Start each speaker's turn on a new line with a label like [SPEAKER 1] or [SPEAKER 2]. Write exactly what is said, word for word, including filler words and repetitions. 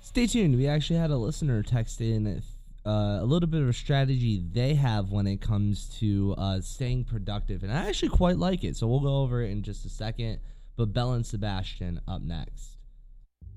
[SPEAKER 1] Stay tuned. We actually had a listener text in uh, a little bit of a strategy they have when it comes to uh, staying productive, and I actually quite like it. So we'll go over it in just a second. But Belle and Sebastian up next.